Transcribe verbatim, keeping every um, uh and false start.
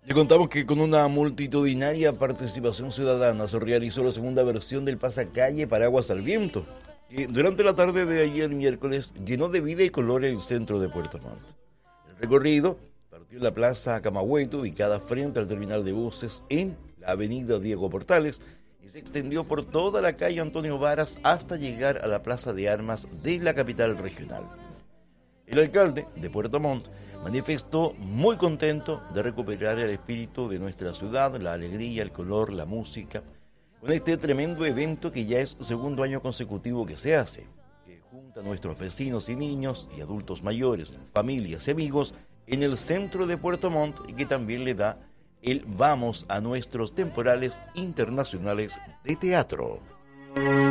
Le contamos que con una multitudinaria participación ciudadana se realizó la segunda versión del Pasacalle Paraguas al Viento, que durante la tarde de ayer miércoles llenó de vida y color el centro de Puerto Montt. El recorrido partió en la Plaza Camagüey, ubicada frente al terminal de buses en la avenida Diego Portales, y se extendió por toda la calle Antonio Varas hasta llegar a la Plaza de Armas de la capital regional. El alcalde de Puerto Montt manifestó muy contento de recuperar el espíritu de nuestra ciudad, la alegría, el color, la música, con este tremendo evento que ya es segundo año consecutivo que se hace, que junta a nuestros vecinos y niños y adultos mayores, familias y amigos en el centro de Puerto Montt y que también le da el vamos a nuestros temporales internacionales de teatro.